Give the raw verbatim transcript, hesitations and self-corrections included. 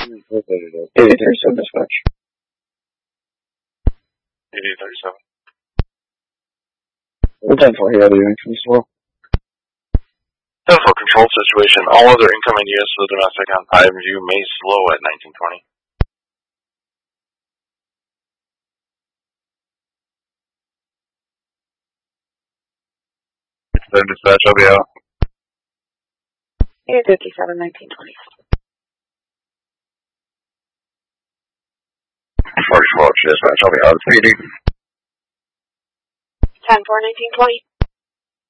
eighty thirty-seven dispatch. eighty thirty-seven. ten four, he had a unit as well. ten four, control situation. All other incoming units to the domestic on Iron View may slow at nineteen twenty. Then dispatch, I'll be out. eight fifty-seven, nineteen twenty. forty-four, dispatch, I'll be out. Speedy. ten four, nineteen twenty.